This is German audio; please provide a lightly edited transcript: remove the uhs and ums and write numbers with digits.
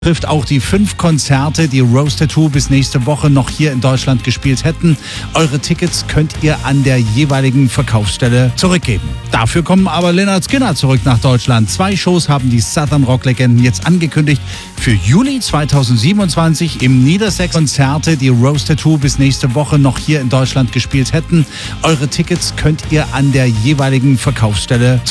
Trifft auch die 5 Konzerte, die Rose Tattoo bis nächste Woche noch hier in Deutschland gespielt hätten. Eure Tickets könnt ihr an der jeweiligen Verkaufsstelle zurückgeben. Dafür kommen aber Lynyrd Skynyrd zurück nach Deutschland. 2 Shows haben die Southern Rock-Legenden jetzt angekündigt. Für Juli 2027 im Niedersächsischen. Konzerte, die Rose Tattoo bis nächste Woche noch hier in Deutschland gespielt hätten. Eure Tickets könnt ihr an der jeweiligen Verkaufsstelle